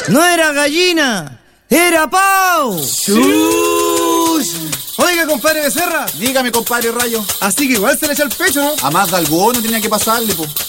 No era gallina, era pavo. Oiga, compadre Becerra. Dígame, compadre Rayo. Así que igual se le echa el pecho, ¿no? A más de alguno tenía que pasarle, po.